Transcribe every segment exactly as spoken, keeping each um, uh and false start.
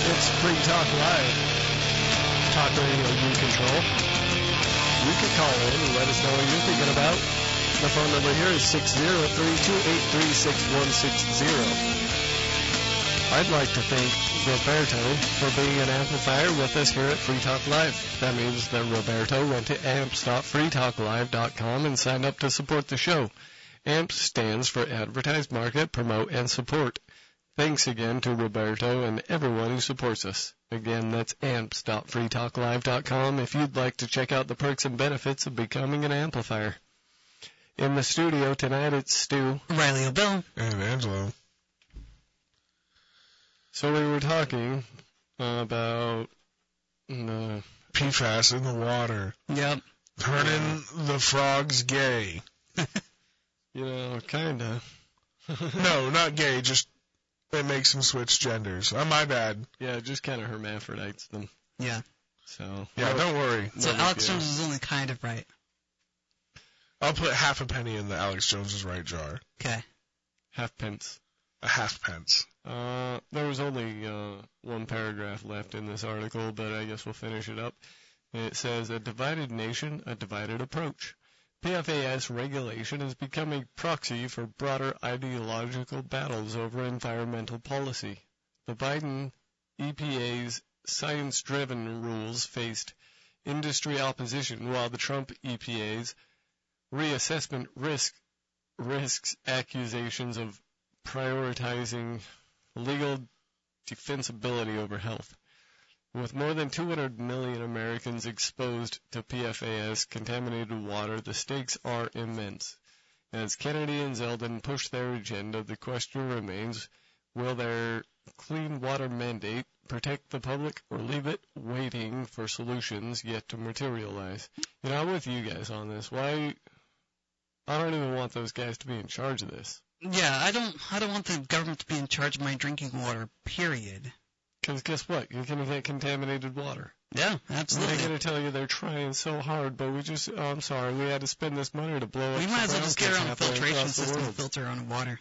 It's Free Talk Live. Talk radio you control. You can call in and let us know what you're thinking about. The phone number here is six zero three two eight three six one six zero. I'd like to thank Roberto for being an amplifier with us here at Free Talk Live. That means that Roberto went to amps dot free talk live dot com and signed up to support the show. AMPS stands for Advertise, Market, Promote, and Support. Thanks again to Roberto and everyone who supports us. Again, that's amps dot free talk live dot com if you'd like to check out the perks and benefits of becoming an amplifier. In the studio tonight, it's Stu, Riley O'Bill, and Angelo. So we were talking uh, about uh, P FAS in the water. Yep. Turning the frogs gay. You know, kinda. No, not gay, just it makes them switch genders. Oh, my bad. Yeah, just kind of hermaphrodites them. Yeah. So. Yeah, no, don't worry. So no Alex Jones is only kind of right. I'll put half a penny in the Alex Jones is right jar. Okay. Half pence. A half pence. Uh, there was only uh, one paragraph left in this article, but I guess we'll finish it up. It says, a divided nation, a divided approach. P F A S regulation has become a proxy for broader ideological battles over environmental policy. The Biden E P A's science-driven rules faced industry opposition, while the Trump E P A's reassessment risk risks accusations of prioritizing legal defensibility over health. With more than two hundred million Americans exposed to P F A S contaminated water, the stakes are immense. As Kennedy and Zeldin push their agenda, the question remains, will their clean water mandate protect the public or leave it waiting for solutions yet to materialize? You know, I'm with you guys on this. Why? I don't even want those guys to be in charge of this. Yeah, I don't I don't want the government to be in charge of my drinking water, period. Because guess what? You're going to get contaminated water. Yeah, absolutely. They're going to tell you they're trying so hard, but we just, oh, I'm sorry, we had to spend this money to blow up. We might as well the just get our own halfway filtration across the system to world. filter our own water.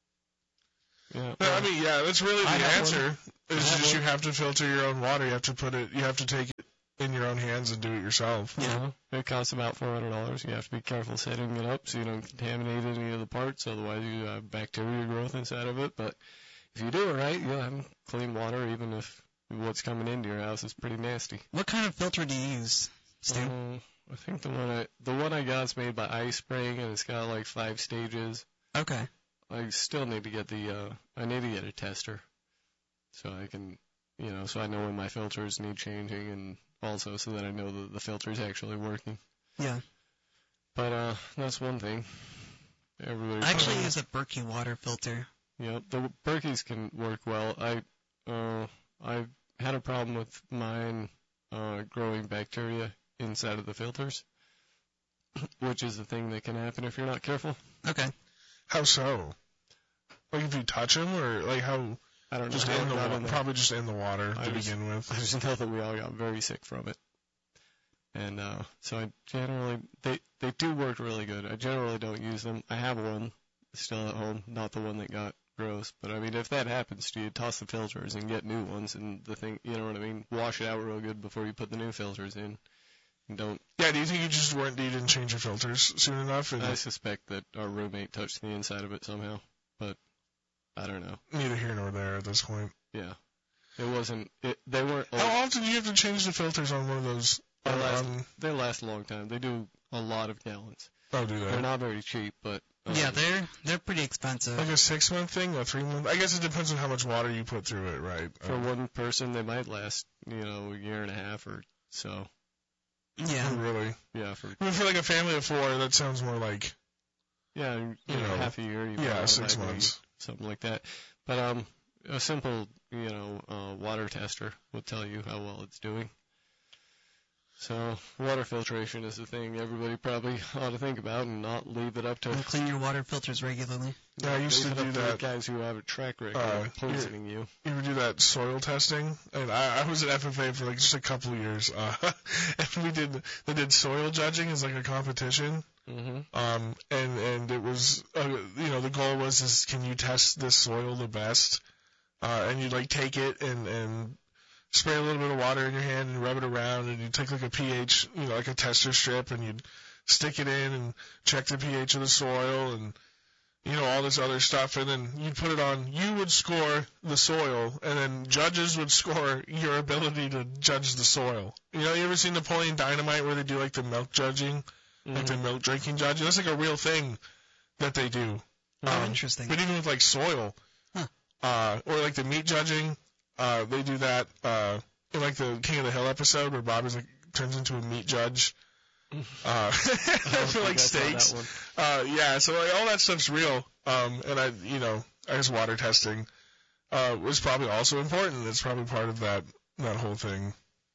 Yeah. No, I mean, yeah, that's really the I have answer. one. I Is have just one. you have to filter your own water. You have to put it. You have to take it in your own hands and do it yourself. Yeah. Uh-huh. It costs about four hundred dollars. You have to be careful setting it up so you don't contaminate any of the parts, otherwise you have bacteria growth inside of it. But if you do it right, you'll have clean water, even if what's coming into your house is pretty nasty. What kind of filter do you use, Stu? Uh, I think the one I the one I got is made by iSpring, and it's got like five stages. Okay. I still need to get the uh, I need to get a tester, so I can, you know, so I know when my filters need changing, and also so that I know that the filter's actually working. Yeah. But uh, that's one thing. Everybody. I actually use a Berkey water filter. Yeah, the Berkeys can work well. I uh, I had a problem with mine uh, growing bacteria inside of the filters, which is the thing that can happen if you're not careful. Okay. How so? Like if you touch them, or like how? I don't know. Just how in it the got wa- in there. probably just in the water I to just- begin with. I just know that we all got very sick from it. And uh, so I generally, they, they do work really good. I generally don't use them. I have one still at home, not the one that got gross. But I mean, if that happens to you, toss the filters and get new ones. And the thing, you know what I mean? Wash it out real good before you put the new filters in. And don't, Yeah. Do you think you just weren't? You didn't change your filters soon enough? And I suspect that our roommate touched the inside of it somehow. But I don't know. neither here nor there at this point. Yeah. It wasn't, it, they weren't, How often do you have to change the filters on one of those? They on- last, on- they last a long time. They do a lot of gallons. oh, do They're that. not very cheap, but um, Yeah, they're they're pretty expensive. Like a six month thing, a three month. I guess it depends on how much water you put through it, right? for Um, one person they might last, you know, a year and a half or so. Yeah. oh, really. Yeah, for I mean, for like a family of four, that sounds more like yeah, you, You know, know, half a year. You yeah, probably six might months. need something like that. But um, a simple, you know, uh, water tester will tell you how well it's doing. So water filtration is the thing everybody probably ought to think about and not leave it up to. And clean your water filters regularly. Yeah, I used leave to it up do to that. guys who have a track record Uh, of poisoning you. You ever do that soil testing? And I, I was at F F A for like just a couple of years, uh, and we did they did soil judging as like a competition. Mm-hmm. Um, and and it was uh, you know the goal was is can you test this soil the best? Uh, and you like take it and and spray a little bit of water in your hand and rub it around, and you take like a pH, you know, like a tester strip, and you'd stick it in and check the pH of the soil and, you know, all this other stuff, and then you'd put it on. You would score the soil, and then judges would score your ability to judge the soil. You know, you ever seen Napoleon Dynamite where they do like the milk judging, mm-hmm. like the milk drinking judging? That's like a real thing that they do. Oh, um, interesting. But even with like soil, huh. uh, or like the meat judging, uh, they do that uh, in like the King of the Hill episode where Bobby's like turns into a meat judge. Uh, for like steaks. Uh, yeah, so like all that stuff's real. Um, and I, you know, I guess water testing, uh, was probably also important. It's probably part of that, that whole thing.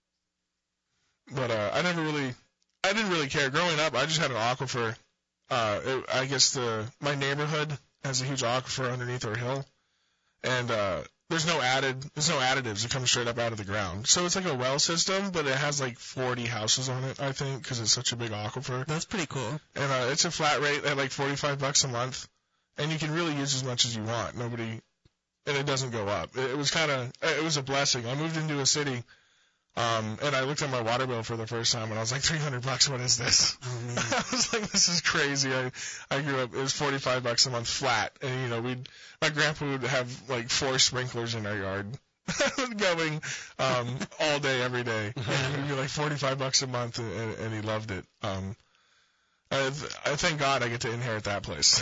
But, uh, I never really, I didn't really care. Growing up, I just had an aquifer. Uh, it, I guess the, my neighborhood has a huge aquifer underneath our hill. And, uh, There's no added, there's no additives. It comes straight up out of the ground. So it's like a well system, but it has like forty houses on it, I think, because it's such a big aquifer. That's pretty cool. And uh, it's a flat rate at like forty-five bucks a month, and you can really use as much as you want. Nobody, and it doesn't go up. It, it was kind of, it was a blessing. I moved into a city, um, and I looked at my water bill for the first time, and I was like, three hundred bucks. What is this? Oh man. I was like, this is crazy. I, I grew up, it was forty-five bucks a month flat, and you know, we'd. My grandpa would have like four sprinklers in our yard going um, all day, every day. And it would be like forty-five bucks a month, and, and he loved it. Um, I, I thank God I get to inherit that place.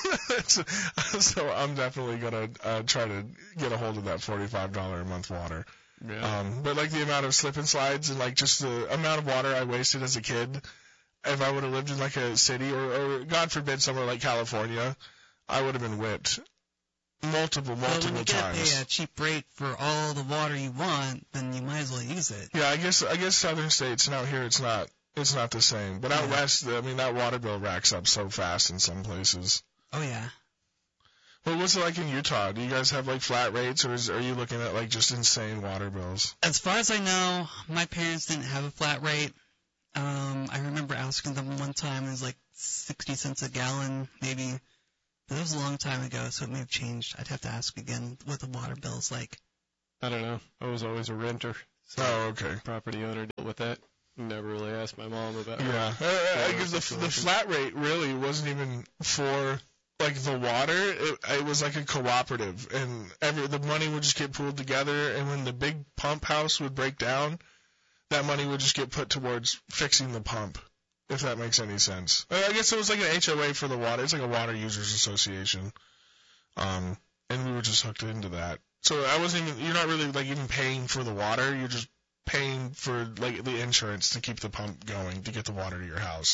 So I'm definitely gonna uh, try to get a hold of that forty-five dollars a month water. Yeah. Um, but like the amount of slip and slides and like just the amount of water I wasted as a kid, if I would have lived in like a city or, or God forbid somewhere like California, I would have been whipped. Multiple, multiple well, when you times. get pay a cheap rate for all the water you want, then you might as well use it. Yeah, I guess I guess southern states and out here it's not it's not the same. But out yeah. west, I mean that water bill racks up so fast in some places. Oh yeah. Well, what's it like in Utah? Do you guys have like flat rates, or is, are you looking at like just insane water bills? As far as I know, my parents didn't have a flat rate. Um, I remember asking them one time, it was like sixty cents a gallon, maybe. But that was a long time ago, so it may have changed. I'd have to ask again what the water bill's like. I don't know. I was always a renter. So Oh, okay. property owner dealt with that. Never really asked my mom about Yeah, her. uh, I guess the the flat rate really wasn't even for like the water. It, it was like a cooperative, and every the money would just get pooled together. And when the big pump house would break down, that money would just get put towards fixing the pump. If that makes any sense. I guess it was like an H O A for the water. It's like a water users association. Um, and we were just hooked into that. So I wasn't even, you're not really like even paying for the water. You're just paying for like the insurance to keep the pump going to get the water to your house.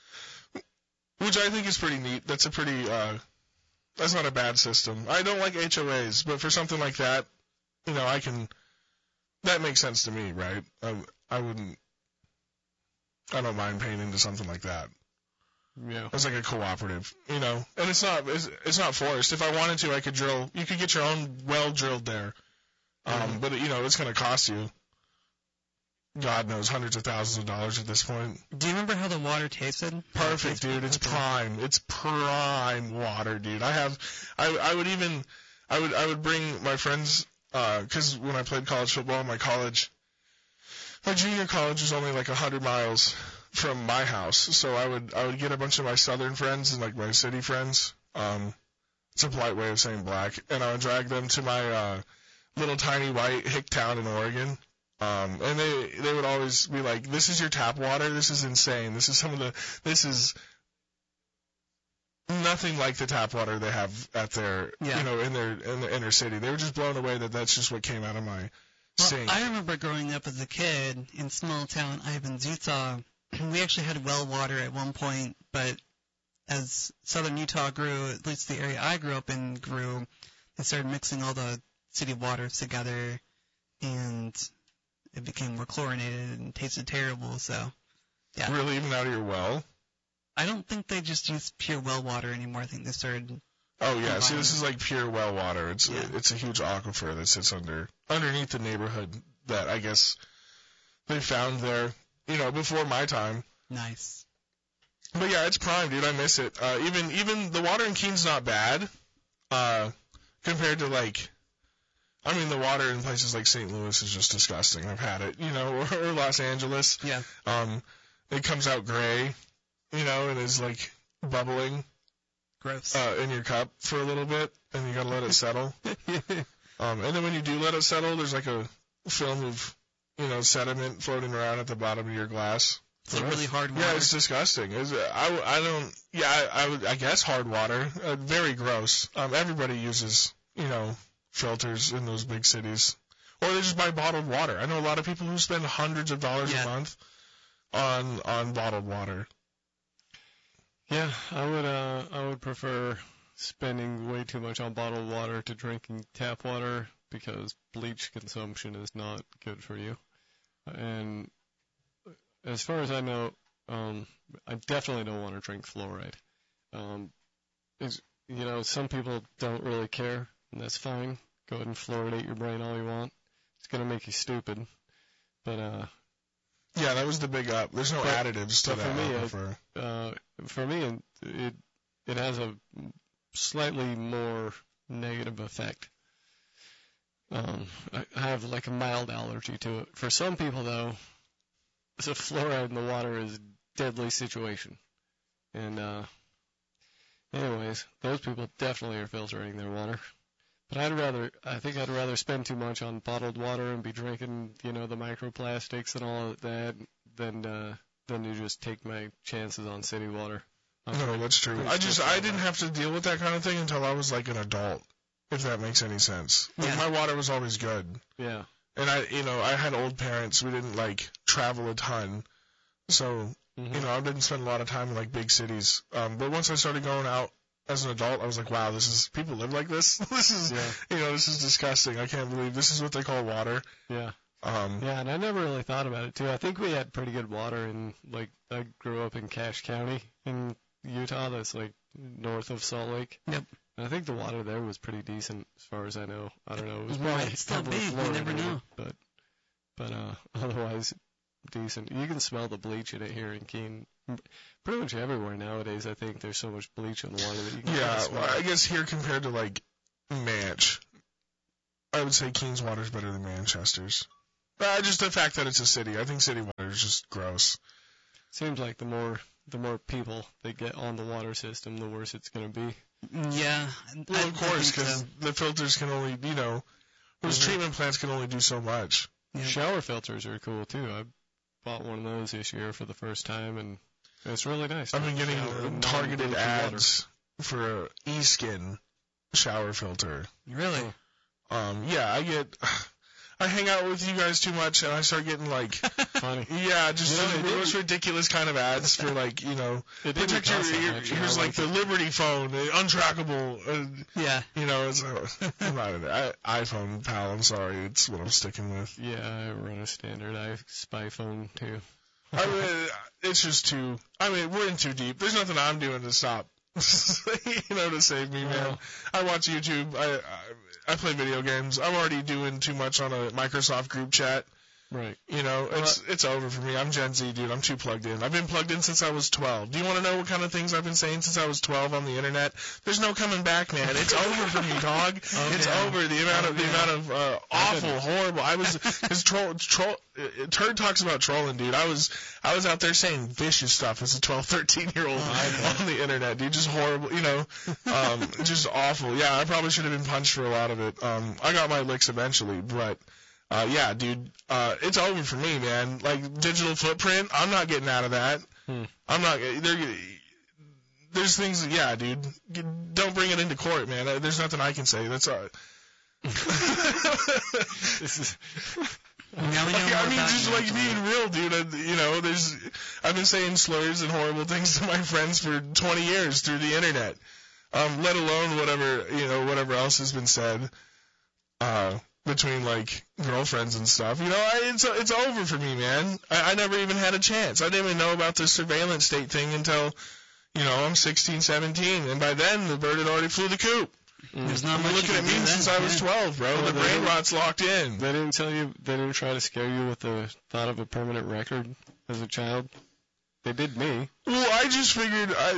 Which I think is pretty neat. That's a pretty, uh, that's not a bad system. I don't like H O As, but for something like that, you know, I can, that makes sense to me, right? I, I wouldn't, I don't mind paying into something like that. Yeah. It's like a cooperative, you know, and it's not it's, it's not forced. If I wanted to, I could drill. You could get your own well drilled there, um, mm-hmm. but you know it's going to cost you, God knows, hundreds of thousands of dollars at this point. Do you remember how the water tasted? Perfect, dude. It's prime. It's prime water, dude. I have, I I would even, I would I would bring my friends, uh, because when I played college football, my college. My junior college was only like a hundred miles from my house, so I would I would get a bunch of my southern friends and like my city friends. Um, it's a polite way of saying black, and I would drag them to my uh, little tiny white hick town in Oregon. Um, and they they would always be like, "This is your tap water. This is insane. This is some of the this is nothing like the tap water they have at their yeah. you know in their in the inner city." They were just blown away that that's just what came out of my. Well, I remember growing up as a kid in small town Ivins, Utah. We actually had well water at one point, but as southern Utah grew, at least the area I grew up in grew, they started mixing all the city waters together, and it became more chlorinated and tasted terrible. So, yeah. Really, even out of your well? I don't think they just use pure well water anymore. I think they started. Oh yeah, see this is like pure well water. It's yeah. a, it's a huge aquifer that sits under underneath the neighborhood that I guess they found there, you know, before my time. Nice. But yeah, it's prime, dude. I miss it. Uh, even even the water in Keene's not bad, uh, compared to like I mean, the water in places like Saint Louis is just disgusting. I've had it, you know, or, or Los Angeles. Yeah. Um, it comes out gray, you know, and is like bubbling. Gross. Uh, in your cup for a little bit, and you gotta let it settle. um, and then when you do let it settle, there's like a film of, you know, sediment floating around at the bottom of your glass. It's like really hard water. Yeah, it's disgusting. It's, I, I don't, yeah, I, I, would, I guess hard water. Uh, very gross. Um, everybody uses, you know, filters in those big cities. Or they just buy bottled water. I know a lot of people who spend hundreds of dollars yeah. a month on on bottled water. Yeah, I would, uh, I would prefer spending way too much on bottled water to drinking tap water because bleach consumption is not good for you. And as far as I know, um, I definitely don't want to drink fluoride. Um, it's, you know, some people don't really care, and that's fine. Go ahead and fluoridate your brain all you want. It's going to make you stupid. But, uh, yeah, that was the big up. There's no but, additives to but that. For me, aquifer. it, uh, for me, it, it has a slightly more negative effect. Um, I, I have like a mild allergy to it. For some people, though, so fluoride in the water is a deadly situation. And, uh, anyways, those people definitely are filtering their water. But I'd rather, I think I'd rather spend too much on bottled water and be drinking, you know, the microplastics and all of that than, uh, than to just take my chances on city water. I'm No, that's true. I just, I didn't have to deal with that kind of thing until I was like an adult, if that makes any sense. Like, Yeah. my water was always good. Yeah. And I, you know, I had old parents. We didn't like travel a ton, so Mm-hmm. you know, I didn't spend a lot of time in like big cities. Um, but once I started going out as an adult, I was like, wow, this is people live like this. This is, Yeah. you know, this is disgusting. I can't believe this is what they call water. Yeah. Um, Yeah, and I never really thought about it too. I think we had pretty good water in, like, I grew up in Cache County in Utah. That's like north of Salt Lake. Yep. And I think the water there was pretty decent, as far as I know. I don't know. It was It probably might still heavily be, you never fluoridated, know. But, but uh, otherwise, decent. You can smell the bleach in it here in Keene. Pretty much everywhere nowadays, I think there's so much bleach in the water that you can yeah, smell well, I it. guess here compared to like Manch, I would say Keene's water is better than Manchester's. Uh, just the fact that it's a city. I think city water is just gross. Seems like the more the more people that get on the water system, the worse it's going to be. Yeah. Well, I- of I course, think because so. the filters can only, you know, those Mhm. treatment plants can only do so much. Yeah. Shower filters are cool too. I bought one of those this year for the first time, and it's really nice. I've been getting Shower in targeted non-bleachy ads for a eSkin shower filter. Really? Oh. Um, yeah, I get, I hang out with you guys too much, and I start getting like, water. Funny. yeah, just You know, the they did- most ridiculous kind of ads for like, you know, It didn't protect your, cost that your much, here's I like the it. Liberty phone, uh, untrackable. Uh, Yeah. you know, it's uh, I'm not an I, iPhone pal. I'm sorry, it's what I'm sticking with. Yeah, I run a standard I spy phone too. I mean, it's just too. I mean, we're in too deep. There's nothing I'm doing to stop. you know, to save me, man. Well. I watch YouTube. I, I I play video games. I'm already doing too much on a Microsoft group chat. Right. You know, it's it's over for me. I'm Gen Z, dude. I'm too plugged in. I've been plugged in since I was twelve. Do you want to know what kind of things I've been saying since I was twelve on the internet? There's no coming back, man. It's over for me, dog. Oh, it's yeah. over. The amount Oh, of the yeah. amount of uh, awful, horrible. I was because troll troll. uh, Turd talks about trolling, dude. I was I was out there saying vicious stuff as a twelve, thirteen year old Oh, on the internet, dude. Just horrible, you know, um, just awful. Yeah, I probably should have been punched for a lot of it. Um, I got my licks eventually, but. Uh, yeah, dude, uh, it's over for me, man. Like, digital footprint, I'm not getting out of that. Hmm. I'm not, there, there's things, that, yeah, dude, don't bring it into court, man. There's nothing I can say. That's all right. This is Now we know Like, more I mean, about just you. like being real, dude. I, you know, there's, I've been saying slurs and horrible things to my friends for twenty years through the internet. Um, let alone whatever, you know, whatever else has been said, uh, between like girlfriends and stuff. You know, I, it's it's over for me, man. I, I never even had a chance. I didn't even know about the surveillance state thing until, you know, I'm sixteen, seventeen, and by then the bird had already flew the coop. There's not You've much been looking you at can me do then. since I was Yeah. twelve, bro. Well, The they brain didn't- rot's locked in. They didn't tell you. They didn't try to scare you with the thought of a permanent record as a child. They did me. Well, I just figured I,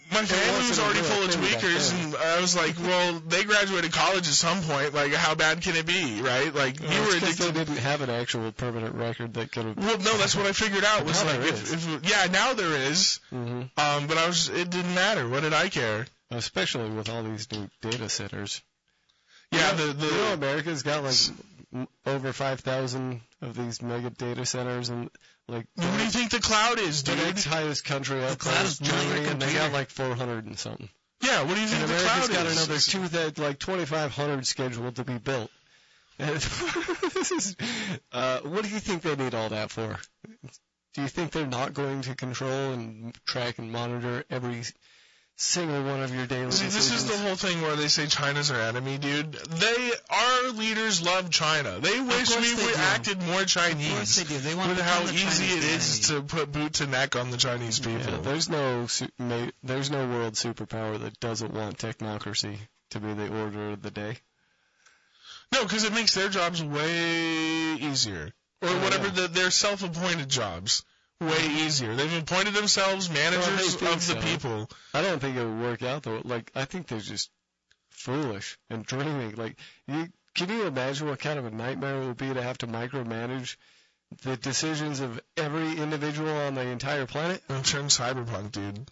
my family was already full of thing back tweakers, then. and I was like, well, they graduated college at some point. Like, how bad can it be, right? Like, Well, you were it's 'cause they addicted. didn't have an actual permanent record that could have. Well, no, that's what I figured out. Was Now like, there if, is. if yeah, now there is. hmm Um, but I was, it didn't matter. What did I care? Especially with all these new data centers. Yeah, you know, the the. you know America's got like m- over five thousand of these mega data centers, and like What do you think the cloud is, the dude? next highest country up cloud there is is Germany, giant and they computer. got like four hundred and something. Yeah, what do you think And the America's cloud got is? another two that like twenty-five hundred scheduled to be built. And this is, uh, what do you think they need all that for? Do you think they're not going to control and track and monitor every single one of your daily See, decisions? this is the whole thing where they say China's our enemy, dude. They, our leaders love China. They wish course we they would do. acted more Of course Chinese. they do. They want With to how become the easy Chinese it is enemy. to put boot to neck on the Chinese people. Yeah, there's no su- ma- there's no world superpower that doesn't want technocracy to be the order of the day. No, because it makes their jobs way easier. Or Oh, whatever, yeah. the, their self-appointed jobs. Way easier. They've appointed themselves managers Well, I think of the so. people. I don't think it would work out though. Like I think they're just foolish and dreaming. Like you can you imagine what kind of a nightmare it would be to have to micromanage the decisions of every individual on the entire planet? I'm turning cyberpunk, dude.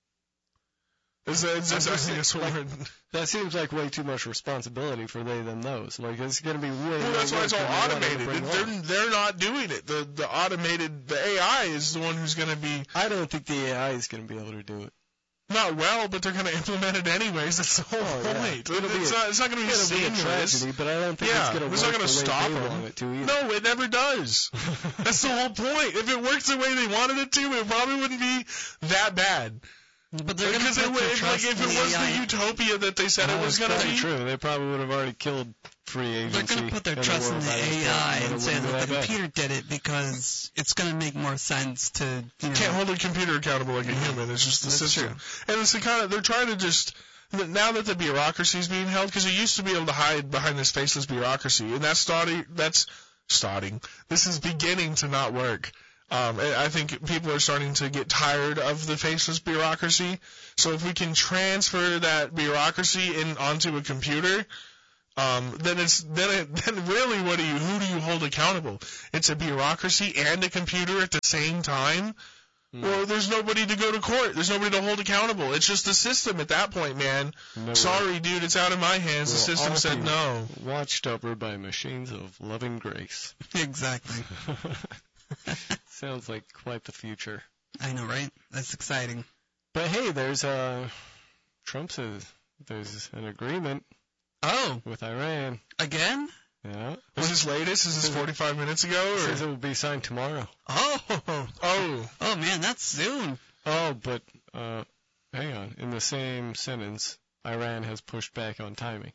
Is that, is that, I think that's what Like- we're... That seems like way too much responsibility for they them those. Like it's going to be way Well, more that's why it's all work than they wanted to automated. bring They're, on. they're not doing it. The the automated, the A I is the one who's going to be I don't think the A I is going to be able to do it. not well, but they're going to implement it anyways. That's the whole Oh, yeah. point. It'll be It's a- not, it's not going to be It'll be a seamless. tragedy, but I don't think Yeah, it's going to it's work not gonna the way stop they them. want it to either. No, it never does. That's the whole point. If it works the way they wanted it to, it probably wouldn't be that bad. But they're going to Because it, put would- their if, like, trust if in it the was A I. the utopia that they said it No, was it's going to probably be, true. They probably would have already killed free agency. They're going to put their in the trust in world the by this A point, I but and it say wouldn't that be the that bad. computer did it because it's going to make more sense to, you know. can't hold a computer accountable like a human. It's just the That's system. true. And it's the kind of, they're trying to just, now that the bureaucracy is being held, because you used to be able to hide behind this faceless bureaucracy, and that's starting, that's starting. This is beginning to not work. Um, and I think people are starting to get tired of the faceless bureaucracy. So if we can transfer that bureaucracy in onto a computer, um, then it's then it, then really what do you who do you hold accountable? It's a bureaucracy and a computer at the same time. Hmm. Well, there's nobody to go to court. There's nobody to hold accountable. It's just the system at that point, man. No way. Sorry, dude, it's out of my hands. The We'll system all said be no. Watched over by machines of loving grace. Exactly. Sounds like quite the future. I know, right? That's exciting. But hey, there's uh, Trump says there's an agreement Oh, with Iran. again? Yeah. Is this latest? Is this forty-five minutes ago? It says Or? it will be signed tomorrow. Oh, Oh, oh man, that's soon. Oh, but uh, hang on. In the same sentence, Iran has pushed back on timing.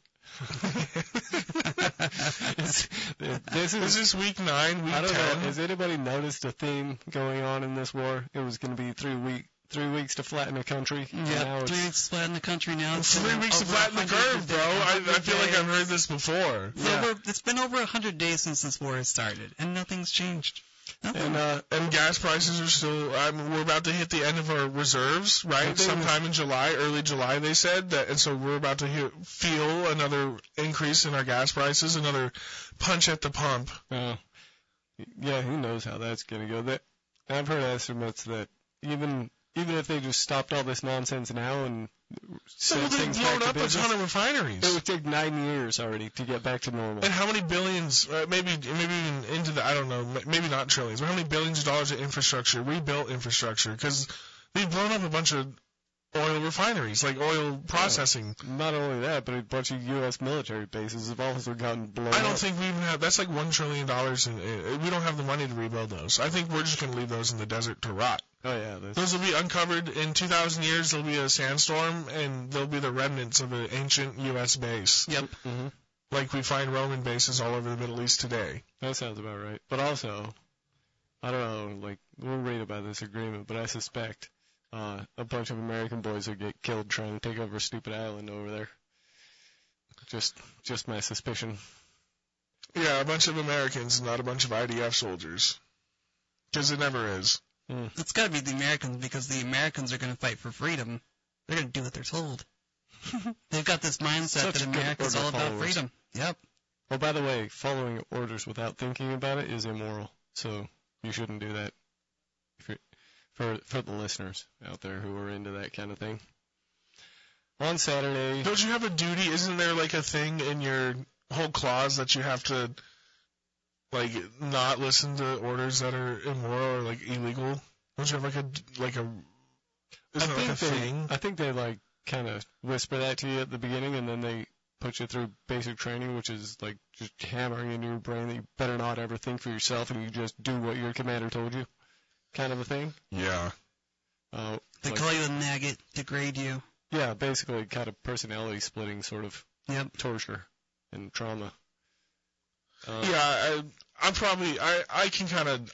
It's- this is is. this week nine, week I don't ten? know. Has anybody noticed a theme going on in this war? It was going to be three week, three weeks to flatten a country. and now Yeah, it's, three weeks flat in the country now. It's Three been weeks to over flatten the one hundred curve, bro. I, I feel like days. I've heard this before. It's, over, it's been over one hundred days since this war has started, and nothing's changed. Nothing. And uh, And gas prices are still. I mean, we're about to hit the end of our reserves, right? think Sometime in July, early July, they said that, and so we're about to hear, feel another increase in our gas prices, another punch at the pump. uh, yeah, who knows how that's going to go? That I've heard estimates that even even if they just stopped all this nonsense now and So set they've things blown back up to a business, ton of refineries. it would take nine years already to get back to normal. And how many billions, uh, maybe maybe even into the, I don't know, m- maybe not trillions, but how many billions of dollars of infrastructure, rebuilt infrastructure? Because they've blown up a bunch of oil refineries, like oil processing. Not only that, but a bunch of U S military bases have also gotten blown I don't up. think we even have, that's like one trillion dollars, and uh, we don't have the money to rebuild those. I think we're just going to leave those in the desert to rot. Oh yeah, that's, Those will be uncovered in two thousand years. There'll be a sandstorm, and there'll be the remnants of an ancient U S base, Yep. hmm like we find Roman bases all over the Middle East today. that sounds about right. But also, I don't know, like we'll read about this agreement, but I suspect uh, a bunch of American boys will get killed trying to take over Stupid Island over there. Just, just my suspicion. Yeah, a bunch of Americans, not a bunch of I D F soldiers, because it never is. It's got to be the Americans because the Americans are going to fight for freedom. they're going to do what they're told. They've got this mindset Such that good America's all order about followers. freedom. Yep. Oh, by the way, following orders without thinking about it is immoral. So you shouldn't do that. If you're, for for the listeners out there who are into that kind of thing. On Saturday. Don't you have a duty? Isn't there like a thing in your whole clause that you have to like not listen to orders that are immoral or like illegal? Don't you have like a like a? Isn't I it like a think they, thing? I think they like kind of whisper that to you at the beginning, and then they put you through basic training, which is like just hammering into your brain that you better not ever think for yourself, and you just do what your commander told you, kind of a thing. Yeah. Uh, They like, call you a maggot, degrade you. yeah, basically kind of personality splitting sort of Yep. torture and trauma. Uh, Yeah, I, I'm probably I I can kind of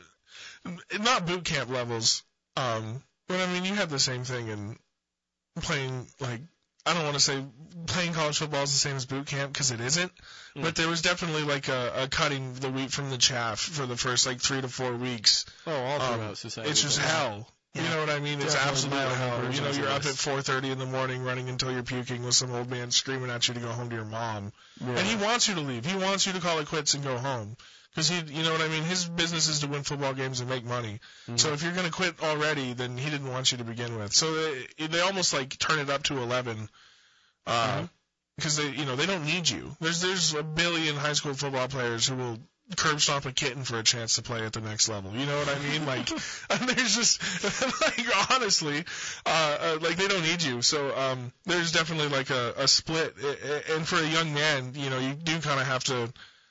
not boot camp levels, um, but I mean you have the same thing in playing like I don't want to say playing college football is the same as boot camp because it isn't, Mm. but there was definitely like a, a cutting the wheat from the chaff for the first like three to four weeks. Oh, all Um, throughout society. It's just but- hell. You Yeah. know what I mean? It's Definitely absolute mild hell. You know, versions you're of up at this. four thirty in the morning running until you're puking with some old man screaming at you to go home to your mom. Yeah. And he wants you to leave. He wants you to call it quits and go home. Because he, you know what I mean? His business is to win football games and make money. Mhm. So if you're going to quit already, then he didn't want you to begin with. So they, they almost like turn it up to eleven. Uh, Mhm. because they, you know, they don't need you. There's, there's a billion high school football players who will curb stomp a kitten for a chance to play at the next level. You know what I mean? Like, there's just, like, honestly, uh, uh, like, they don't need you. So, um, there's definitely, like, a, a split. And for a young man, you know, you do kind of have to,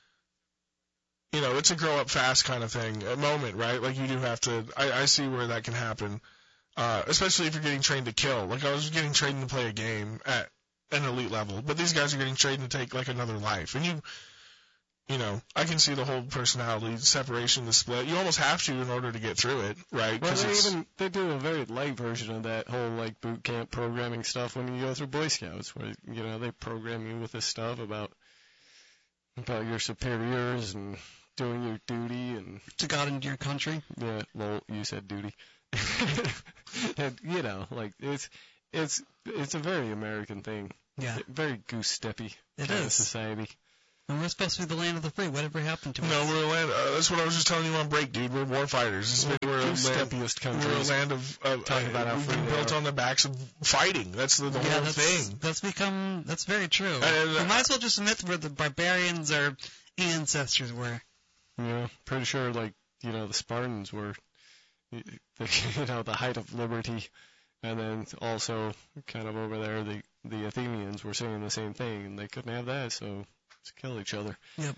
you know, it's a grow up fast kind of thing, a moment, right? Like, you do have to, I, I see where that can happen. Uh, especially if you're getting trained to kill. Like, I was getting trained to play a game at an elite level, but these guys are getting trained to take, like, another life. And you, You know, I can see the whole personality separation, the split. You almost have to in order to get through it, right? Well, 'Cause they it's, even they do a very light version of that whole like boot camp programming stuff when you go through Boy Scouts, where you know they program you with this stuff about about your superiors and doing your duty and To God and your country. yeah, well, you said duty, and you know, like it's it's it's a very American thing, Yeah, very goose steppy it kind of is. society. And we're supposed to be the land of the free. Whatever happened to no, us? we're a land. Uh, that's what I was just telling you on break, dude. We're war fighters. This is- We're a Goose land. steppiest We're a countries. land of. Uh, Talking about how we've free been they built are. on the backs of fighting. That's the, the yeah, whole that's, thing. that's become, that's very true. And, we uh, might as well just admit where the barbarians our ancestors were. Yeah, pretty sure like you know the Spartans were, you know, the height of liberty, and then also kind of over there the the Athenians were saying the same thing, and they couldn't have that, so let's kill each other. Yep.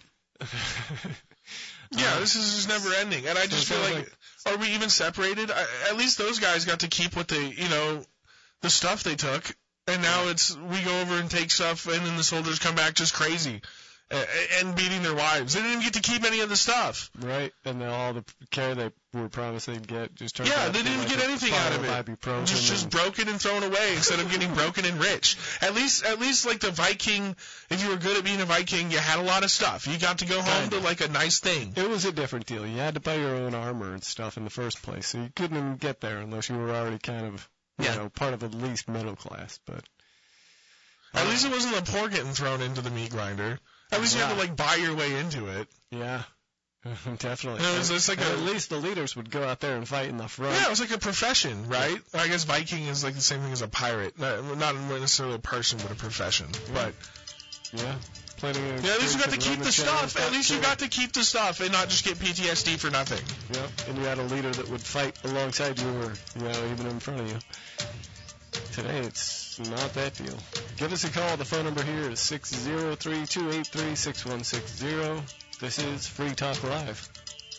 Yeah, this is just never ending, and I So just it feel sounds like, are we even separated? I, at least those guys got to keep what they, you know, the stuff they took, and now it's we go over and take stuff, and then the soldiers come back just crazy, uh, and beating their wives. They didn't even get to keep any of the stuff. Right, and then all the care they were promised they'd get just turned Yeah, out they to be didn't like get a anything out of bottle it. ibuprofen Just just and- broken and thrown away instead of getting broken and rich. At least at least like the Viking, if you were good at being a Viking, you had a lot of stuff. You got to go home to like a nice thing. It was a different deal. You had to buy your own armor and stuff in the first place, so you couldn't even get there unless you were already kind of, you Yeah. know, part of at least middle class. But At least it wasn't the poor getting thrown into the meat grinder. At least you had to Yeah. like buy your way into it. yeah, definitely. It was- it's like And a- at least the leaders would go out there and fight in the front. Yeah, it was like a profession, right? I guess Viking is like the same thing as a pirate. Not, not necessarily a person, but a profession. But Yeah, plenty of yeah, at least you got to Greek and keep Roman the generals stuff. At least you too. got to keep the stuff and not just get P T S D for nothing. Yep, and you had a leader that would fight alongside you or, you know, even in front of you. Today, it's not that deal. Give us a call. The phone number here is six zero three, two eight three, six one six zero. This is Free Talk Live.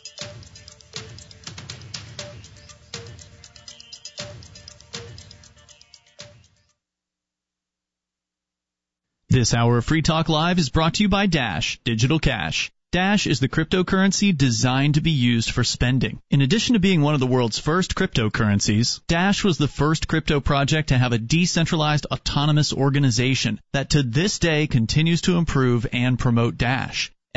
This hour of Free Talk Live is brought to you by Dash Digital Cash. Dash is the cryptocurrency designed to be used for spending. In addition to being one of the world's first cryptocurrencies, Dash was the first crypto project to have a decentralized autonomous organization that to this day continues to improve and promote Dash.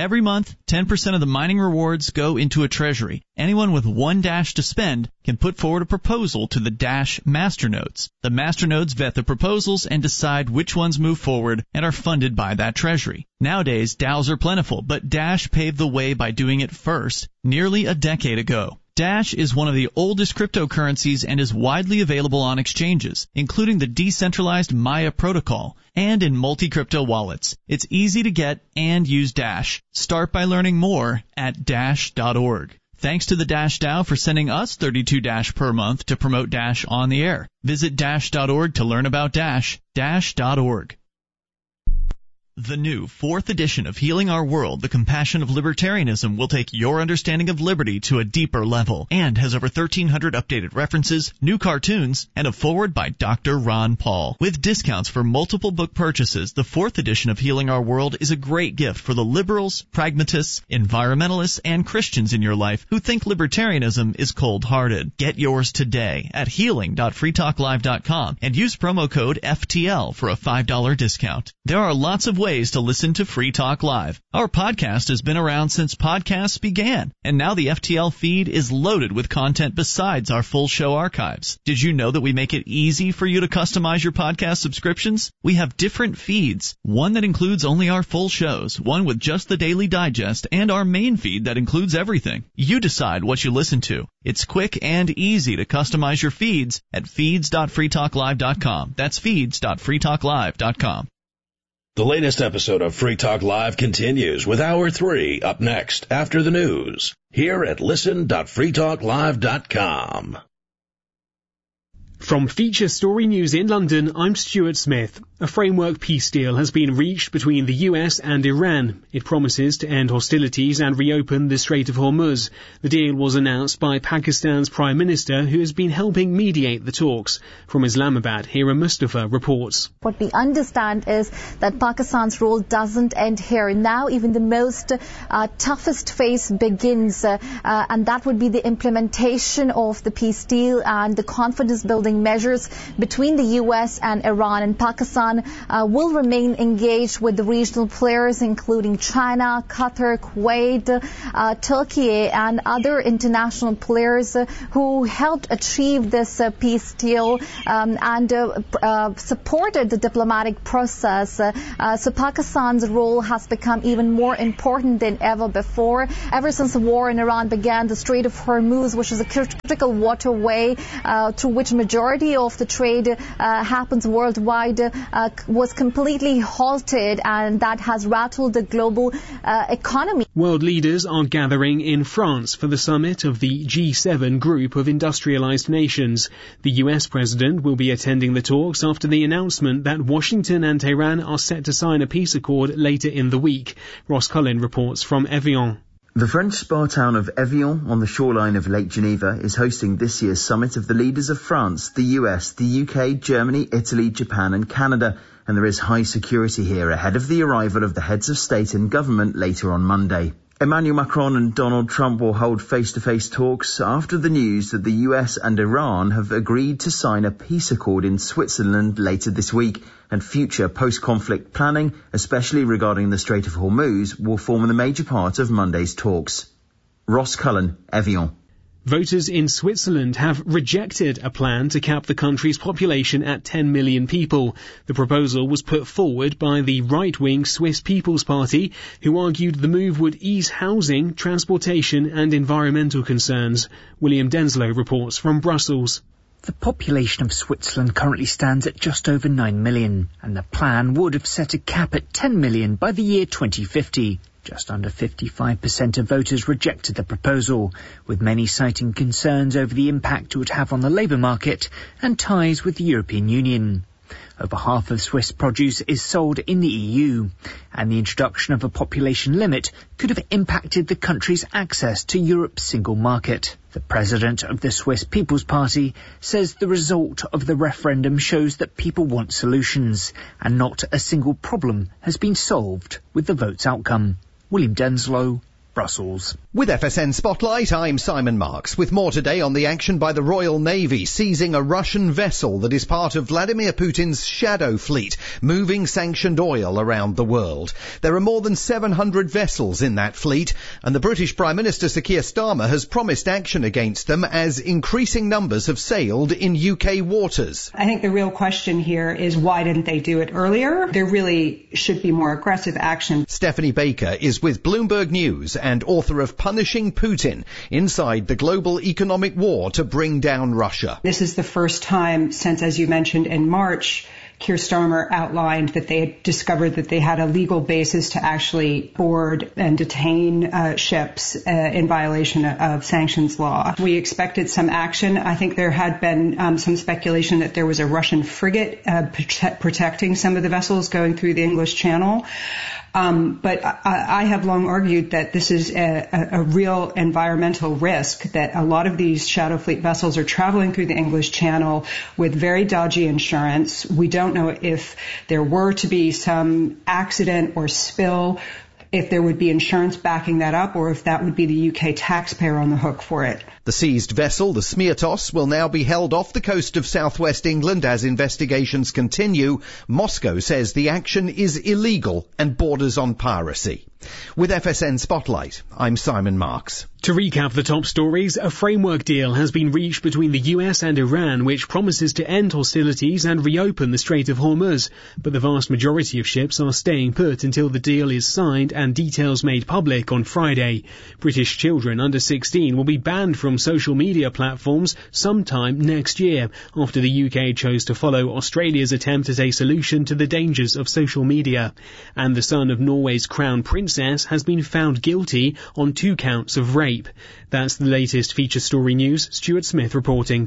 Every month, ten percent of the mining rewards go into a treasury. Anyone with one Dash to spend can put forward a proposal to the Dash masternodes. The masternodes vet the proposals and decide which ones move forward and are funded by that treasury. Nowadays, DAOs are plentiful, but Dash paved the way by doing it first, nearly a decade ago. Dash is one of the oldest cryptocurrencies and is widely available on exchanges, including the decentralized Maya protocol, and in multi-crypto wallets. It's easy to get and use Dash. Start by learning more at dash dot org. Thanks to the Dash DAO for sending us thirty-two Dash per month to promote Dash on the air. Visit dash dot org to learn about Dash, dash dot org. The new fourth edition of Healing Our World, The Compassion of Libertarianism, will take your understanding of liberty to a deeper level and has over thirteen hundred updated references, new cartoons, and a foreword by Doctor Ron Paul. With discounts for multiple book purchases, the fourth edition of Healing Our World is a great gift for the liberals, pragmatists, environmentalists, and Christians in your life who think libertarianism is cold-hearted. Get yours today at healing dot free talk live dot com and use promo code F T L for a five dollars discount. There are lots of ways to listen to Free Talk Live. Our podcast has been around since podcasts began, and now the F T L feed is loaded with content besides our full show archives. Did you know that we make it easy for you to customize your podcast subscriptions? We have different feeds, one that includes only our full shows, one with just the Daily Digest, and our main feed that includes everything. You decide what you listen to. It's quick and easy to customize your feeds at feeds dot free talk live dot com. That's feeds dot free talk live dot com. The latest episode of Free Talk Live continues with Hour three up next after the news here at listen dot free talk live dot com. From Feature Story News in London, I'm Stuart Smith. A framework peace deal has been reached between the U S and Iran. It promises to end hostilities and reopen the Strait of Hormuz. The deal was announced by Pakistan's Prime Minister, who has been helping mediate the talks. From Islamabad, Hira Mustafa reports. What we understand is that Pakistan's role doesn't end here. Now even the most uh, toughest phase begins, uh, uh, and that would be the implementation of the peace deal and the confidence building measures between the U S and Iran. And Pakistan uh, will remain engaged with the regional players, including China, Qatar, Kuwait, uh, Turkey, and other international players uh, who helped achieve this uh, peace deal um, and uh, uh, supported the diplomatic process. Uh, uh, so Pakistan's role has become even more important than ever before. Ever since the war in Iran began, the Strait of Hormuz, which is a critical waterway uh, through which majority of the trade uh, happens worldwide, uh, was completely halted, and that has rattled the global uh, economy. World leaders are gathering in France for the summit of the G seven group of industrialized nations. The U S president will be attending the talks after the announcement that Washington and Tehran are set to sign a peace accord later in the week. Ross Cullen reports from Evian. The French spa town of Evian on the shoreline of Lake Geneva is hosting this year's summit of the leaders of France, the U S, the U K, Germany, Italy, Japan and Canada, and there is high security here ahead of the arrival of the heads of state and government later on Monday. Emmanuel Macron and Donald Trump will hold face-to-face talks after the news that the U S and Iran have agreed to sign a peace accord in Switzerland later this week, and future post-conflict planning, especially regarding the Strait of Hormuz, will form a major part of Monday's talks. Ross Cullen, Evian. Voters in Switzerland have rejected a plan to cap the country's population at ten million people. The proposal was put forward by the right-wing Swiss People's Party, who argued the move would ease housing, transportation and environmental concerns. William Denslow reports from Brussels. The population of Switzerland currently stands at just over nine million, and the plan would have set a cap at ten million by the year twenty fifty. Just under fifty-five percent of voters rejected the proposal, with many citing concerns over the impact it would have on the labour market and ties with the European Union. Over half of Swiss produce is sold in the E U, and the introduction of a population limit could have impacted the country's access to Europe's single market. The president of the Swiss People's Party says the result of the referendum shows that people want solutions, and not a single problem has been solved with the vote's outcome. William Denslow, Brussels. With F S N Spotlight, I'm Simon Marks, with more today on the action by the Royal Navy seizing a Russian vessel that is part of Vladimir Putin's shadow fleet, moving sanctioned oil around the world. There are more than seven hundred vessels in that fleet, and the British Prime Minister Sir Keir Starmer has promised action against them as increasing numbers have sailed in U K waters. I think the real question here is why didn't they do it earlier? There really should be more aggressive action. Stephanie Baker is with Bloomberg News and author of Punishing Putin, Inside the Global Economic War to Bring Down Russia. This is the first time since, as you mentioned, in March, Keir Starmer outlined that they had discovered that they had a legal basis to actually board and detain uh, ships uh, in violation of sanctions law. We expected some action. I think there had been um, some speculation that there was a Russian frigate uh, prote- protecting some of the vessels going through the English Channel. Um, but I, I have long argued that this is a, a, a real environmental risk, that a lot of these shadow fleet vessels are traveling through the English Channel with very dodgy insurance. We don't know if there were to be some accident or spill, if there would be insurance backing that up, or if that would be the U K taxpayer on the hook for it. The seized vessel, the Smirtos, will now be held off the coast of southwest England as investigations continue. Moscow says the action is illegal and borders on piracy. With F S N Spotlight, I'm Simon Marks. To recap the top stories, a framework deal has been reached between the U S and Iran which promises to end hostilities and reopen the Strait of Hormuz, but the vast majority of ships are staying put until the deal is signed and details made public on Friday. British children under sixteen will be banned from social media platforms sometime next year, after the U K chose to follow Australia's attempt at a solution to the dangers of social media. And the son of Norway's crown prince has been found guilty on two counts of rape. That's the latest feature story news. Stuart Smith reporting.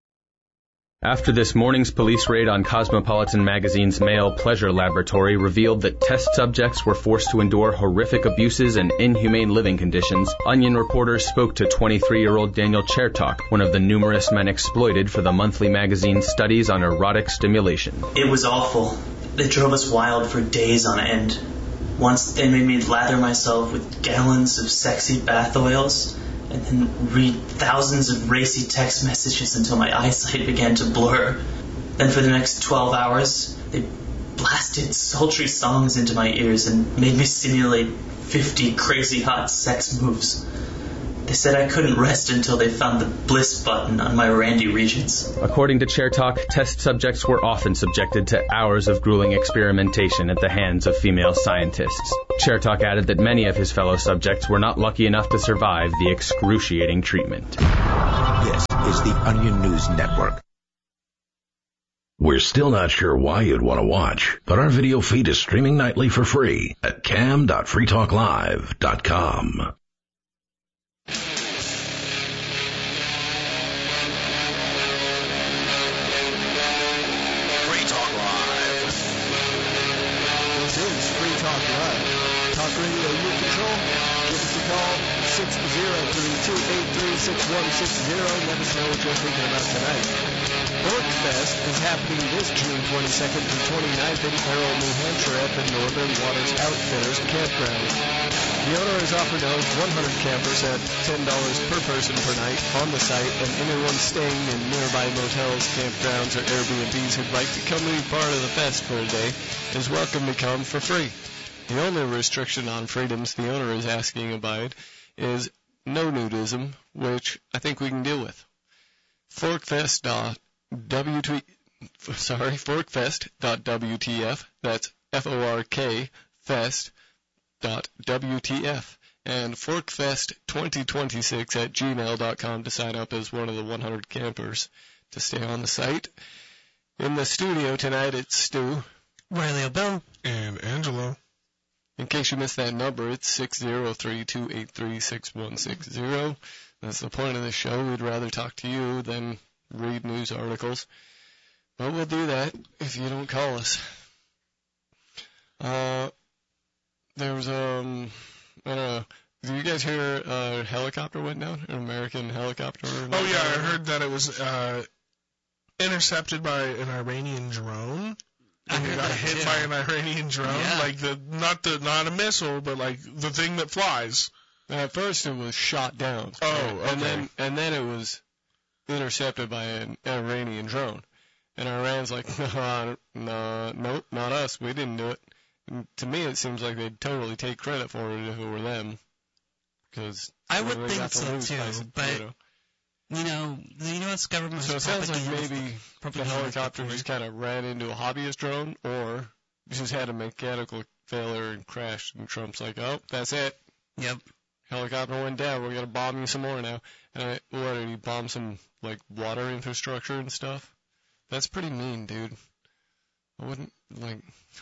After this morning's police raid on Cosmopolitan magazine's male pleasure laboratory revealed that test subjects were forced to endure horrific abuses and inhumane living conditions, Onion reporters spoke to twenty-three-year-old Daniel Chertok, one of the numerous men exploited for the monthly magazine's studies on erotic stimulation. It was awful. They drove us wild for days on end. Once they made me lather myself with gallons of sexy bath oils and then read thousands of racy text messages until my eyesight began to blur. Then for the next twelve hours, they blasted sultry songs into my ears and made me simulate fifty crazy hot sex moves. They said I couldn't rest until they found the bliss button on my Randy regions. According to Chertok, test subjects were often subjected to hours of grueling experimentation at the hands of female scientists. Chertok added that many of his fellow subjects were not lucky enough to survive the excruciating treatment. This is the Onion News Network. We're still not sure why you'd want to watch, but our video feed is streaming nightly for free at cam dot free talk live dot com. six zero three two eight three six one six zero. Let us know what you're thinking about tonight. Porkfest is happening this June twenty-second through twenty-ninth in Carroll, New Hampshire at the Northern Waters Outfitters Campground. The owner has offered to host one hundred campers at ten dollars per person per night on the site, and anyone staying in nearby motels, campgrounds, or Airbnbs who'd like to come and be part of the fest for a day is welcome to come for free. The only restriction on freedoms the owner is asking abide is no nudism, which I think we can deal with. Forkfest dot W T sorry, forkfest dot W T F. That's F O R K fest dot W T F. And Forkfest twenty twenty-six at gmail dot com to sign up as one of the one hundred campers to stay on the site. In the studio tonight, it's Stu, Riley O'Bell, and Angelo. In case you missed that number, it's six zero three two eight three six one six zero. That's the point of the show. We'd rather talk to you than read news articles. But we'll do that if you don't call us. Uh, there was, um, I don't know, did you guys hear a helicopter went down? An American helicopter? Oh, yeah, I heard that it was uh, intercepted by an Iranian drone. And it got hit by an Iranian drone, yeah. like the not the not a missile, but like the thing that flies. At first it was shot down. Oh, okay. And then, and then it was intercepted by an Iranian drone. And Iran's like, no, no, nope, not us. We didn't do it. And to me, it seems like they'd totally take credit for it if it were them. Because I would think so too, but you know, the U S government. So it sounds like maybe the helicopter just kind of ran into a hobbyist drone, or just had a mechanical failure and crashed. And Trump's like, "Oh, that's it. Yep, helicopter went down. We're gonna bomb you some more now." And I, what did he bomb some like water infrastructure and stuff? That's pretty mean, dude. I wouldn't like.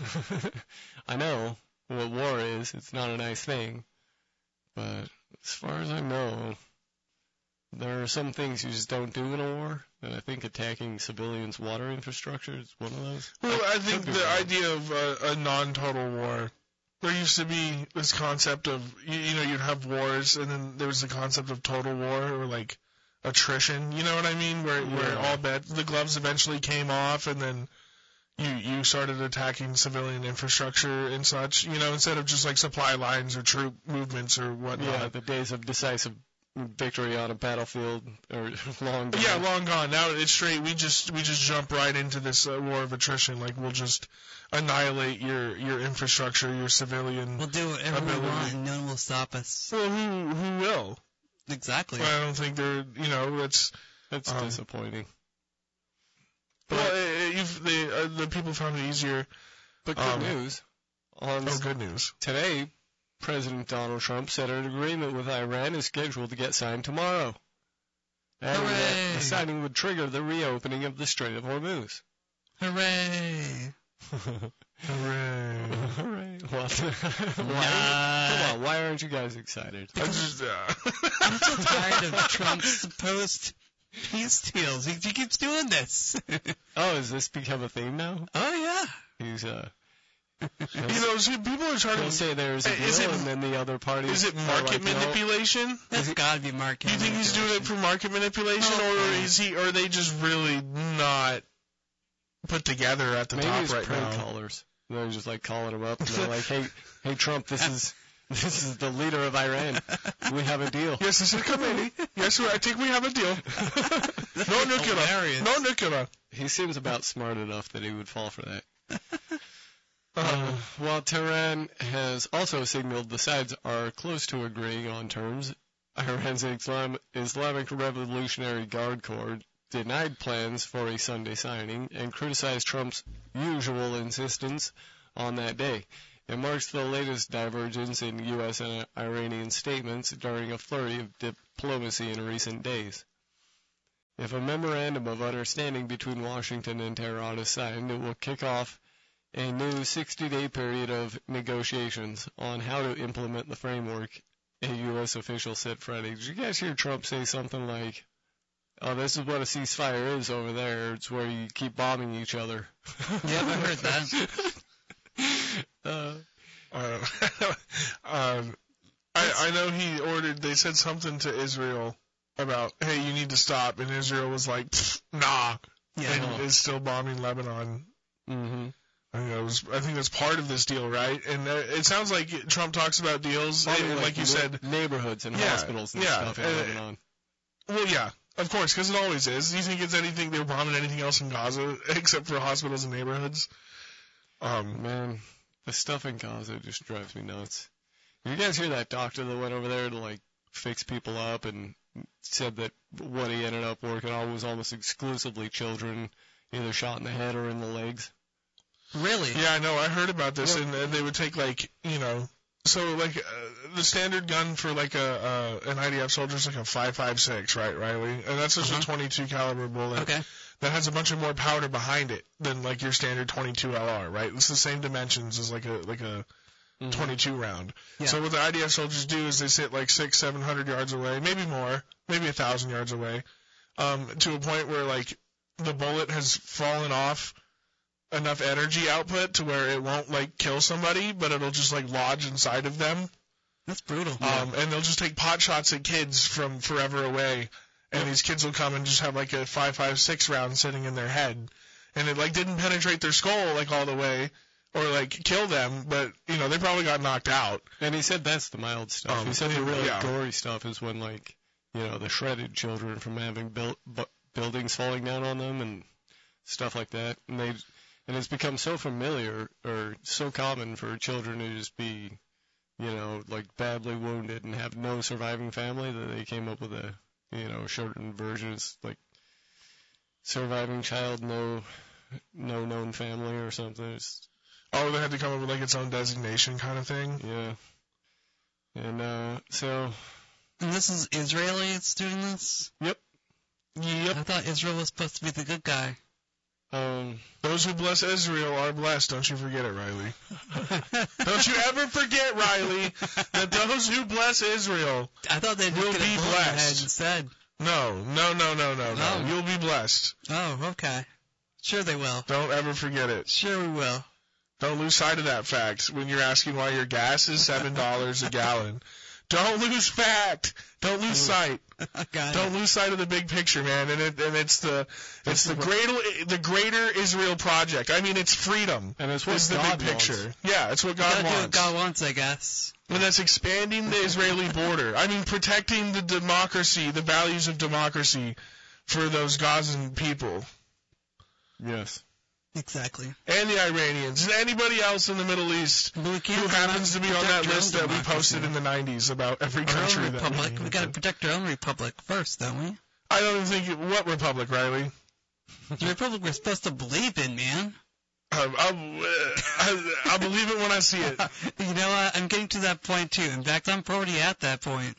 I know what war is. It's not a nice thing, but as far as I know, there are some things you just don't do in a war, and I think attacking civilians' water infrastructure is one of those. Well, I, I think the wrong. idea of a, a non-total war, there used to be this concept of, you, you know, you'd have wars, and then there was the concept of total war, or like attrition, you know what I mean, where, yeah. where all bet, the gloves eventually came off, and then you you started attacking civilian infrastructure and such, you know, instead of just like supply lines or troop movements or whatnot. Yeah, the days of decisive victory on a battlefield are long gone. Yeah, long gone. Now it's straight. We just we just jump right into this uh, war of attrition. Like we'll just annihilate your your infrastructure, your civilian. We'll do whatever ability. we want, and no one will stop us. Well, who who will? Exactly. Well, I don't think they're. You know, it's that's um, disappointing. Well, it, it, the uh, the people found it easier. But good um, news. On oh, good news. Today, President Donald Trump said an agreement with Iran is scheduled to get signed tomorrow. And Hooray! The signing would trigger the reopening of the Strait of Hormuz. Hooray! Hooray! Hooray! What? why, come on, why aren't you guys excited? I'm just, uh... I'm so tired of Trump's supposed peace deals. He, he keeps doing this. Oh, has this become a theme now? Oh, yeah. He's, uh... You know, see, people are trying to say there's a deal, it, and then the other party. Is it market like, manipulation? No, That's gotta be market. You think he's doing it for market manipulation, oh, or is he? Or are they just really not put together at the Maybe top it's right prank now? callers. They're just like calling him up, and they're like, "Hey, hey, Trump, this is this is the leader of Iran. We have a deal." Yes, this is committee. Yes, I think we have a deal. No nuclear. Hilarious. No nuclear. He seems about smart enough that he would fall for that. Uh, while Tehran has also signaled the sides are close to agreeing on terms, Iran's Islam, Islamic Revolutionary Guard Corps denied plans for a Sunday signing and criticized Trump's usual insistence on that day. It marks the latest divergence in U S and Iranian statements during a flurry of diplomacy in recent days. If a memorandum of understanding between Washington and Tehran is signed, it will kick off a new sixty-day period of negotiations on how to implement the framework, a U S official said Friday. Did you guys hear Trump say something like, "Oh, this is what a ceasefire is over there. It's where you keep bombing each other." Yeah, I heard that. uh, uh, um, I, I know he ordered, they said something to Israel about, hey, you need to stop, and Israel was like, nah, yeah, and is still bombing Lebanon. Mm-hmm. I think, that was, I think that's part of this deal, right? And uh, it sounds like Trump talks about deals, and, like, like you said, neighborhoods and yeah, hospitals and yeah, stuff in uh, Lebanon. Well, yeah, of course, because it always is. Do you think it's anything, they're bombing anything else in Gaza except for hospitals and neighborhoods? Um, Man, the stuff in Gaza just drives me nuts. Did you guys hear that doctor that went over there to, like, fix people up and said that what he ended up working on was almost exclusively children, either shot in the head or in the legs? Really? Yeah, I know. I heard about this, yeah. and, and they would take, like, you know, so, like, uh, the standard gun for, like, a uh, an I D F soldier is like a five five six, right, Riley? And that's just uh-huh. a twenty-two caliber bullet. Okay. That has a bunch of more powder behind it than, like, your standard twenty-two L R, right? It's the same dimensions as, like, a like a mm-hmm. twenty-two round. Yeah. So what the I D F soldiers do is they sit, like, six, seven hundred yards away, maybe more, maybe a thousand yards away, um, to a point where, like, the bullet has fallen off enough energy output to where it won't, like, kill somebody, but it'll just, like, lodge inside of them. That's brutal. Um, and they'll just take pot shots at kids from forever away, and these kids will come and just have, like, a five five six round sitting in their head. And it, like, didn't penetrate their skull, like, all the way, or like kill them, but you know they probably got knocked out. And he said that's the mild stuff. Um, he said the really yeah. gory stuff is when like you know the shredded children from having built bu- buildings falling down on them and stuff like that, and they and it's become so familiar or so common for children to just be, you know, like badly wounded and have no surviving family that they came up with a, you know, shortened version. It's like surviving child, no, no known family or something. It's, oh, they had to come up with like its own designation kind of thing. Yeah. And uh, so. And this is Israeli that's doing this? Yep. Yep. I thought Israel was supposed to be the good guy. Um, those who bless Israel are blessed. Don't you forget it, Riley. Don't you ever forget, Riley, that those who bless Israel I thought they'd will just be get a blessed. instead. No, no, no, no, no, no. Oh. You'll be blessed. Oh, okay. Sure they will. Don't ever forget it. Sure we will. Don't lose sight of that fact when you're asking why your gas is seven dollars a gallon. Don't lose fact. Don't lose sight. Don't lose sight of the big picture, man. And it and it's the it's the greater the greater Israel project. I mean, it's freedom. And it's what is the God big picture. wants. Yeah, it's what God Gotta wants. do what God wants, I guess. And that's expanding the Israeli border. I mean, protecting the democracy, the values of democracy for those Gazan people. Yes. Exactly. And the Iranians, and anybody else in the Middle East who happens to be on that list that we posted in the nineties about every Our country. own that republic. we, We gotta protect our own republic first, don't we? I don't even think what republic, Riley? The republic we're supposed to believe in, man. Um, I'll, I, I'll believe it when I see it. You know what? I'm getting to that point too. In fact, I'm already at that point.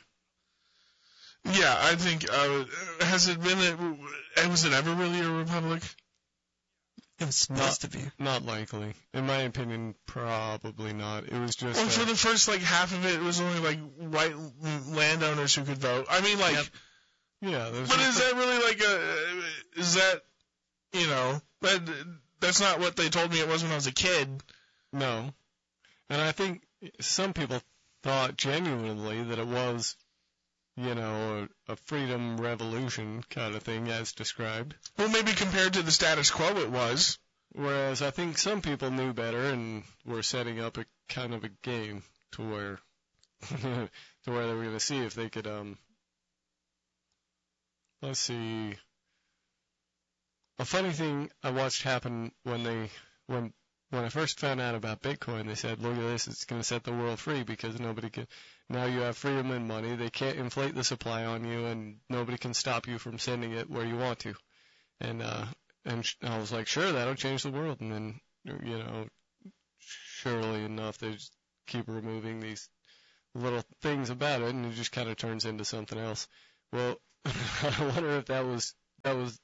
Yeah, I think. Uh, has it been? A, was it ever really a republic? It was supposed not, to be. Not likely. In my opinion, probably not. It was just. Well, uh, for the first like half of it, it was only like white landowners who could vote. I mean, like. Yep. Yeah. But is that really like a? Is that, you know, that that's not what they told me it was when I was a kid. No. And I think some people thought genuinely that it was, you know, a, a freedom revolution kind of thing as described. Well, maybe compared to the status quo it was. Whereas I think some people knew better and were setting up a kind of a game to where to where they were going to see if they could, um, let's see. A funny thing I watched happen when they, when, when I first found out about Bitcoin, they said, look at this, it's going to set the world free because nobody can, now you have freedom in money, they can't inflate the supply on you and nobody can stop you from sending it where you want to. And, uh, and I was like, sure, that'll change the world. And then, you know, surely enough, they just keep removing these little things about it and it just kind of turns into something else. Well, I wonder if that was, that was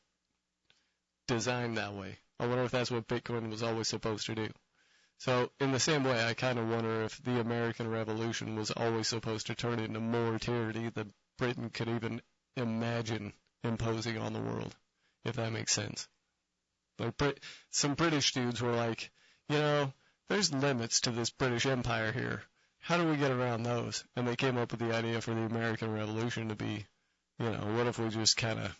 designed that way. I wonder if that's what Bitcoin was always supposed to do. So in the same way, I kind of wonder if the American Revolution was always supposed to turn into more tyranny than Britain could even imagine imposing on the world, if that makes sense. Like Brit- some British dudes were like, you know, there's limits to this British Empire here. How do we get around those? And they came up with the idea for the American Revolution to be, you know, what if we just kind of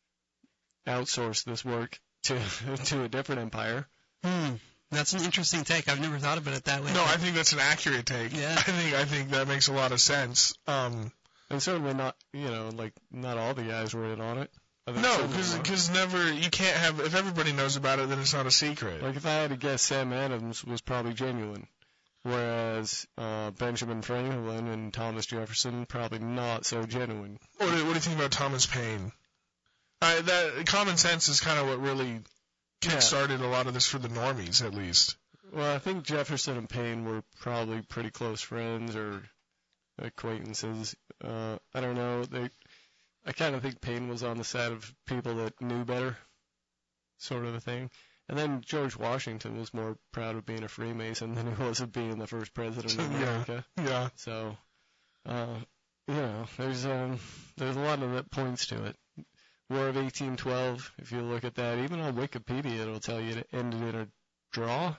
outsource this work to to a different empire? Hmm. That's an interesting take. I've never thought about it that way. No, I think that's an accurate take. Yeah. I think I think that makes a lot of sense. Um, and certainly not, you know, like not all the guys were in on it. No, because never you can't have if everybody knows about it, then it's not a secret. Like if I had to guess, Sam Adams was probably genuine, whereas uh, Benjamin Franklin and Thomas Jefferson probably not so genuine. What do, what do you think about Thomas Paine? I, that common sense is kind of what really kick-started a lot of this for the normies, at least. Well, I think Jefferson and Paine were probably pretty close friends or acquaintances. Uh, I don't know. They, I kind of think Paine was on the side of people that knew better, sort of a thing. And then George Washington was more proud of being a Freemason than he was of being the first president of America. Yeah. yeah. So, uh, you know, there's um, there's a lot of that points to it. War of eighteen twelve, if you look at that, even on Wikipedia, it'll tell you it ended in a draw.